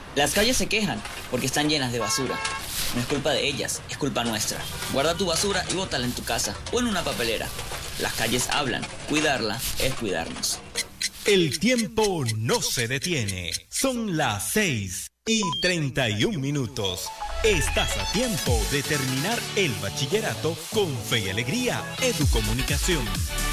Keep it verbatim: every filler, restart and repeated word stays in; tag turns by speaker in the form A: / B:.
A: Las calles se quejan porque están llenas de basura. No es culpa de ellas, es culpa nuestra. Guarda tu basura y bótala en tu casa o en una papelera. Las calles hablan, cuidarla es cuidarnos.
B: El tiempo no se detiene. Son las seis y treinta y un minutos. Estás a tiempo de terminar el bachillerato con fe y alegría. Educomunicación.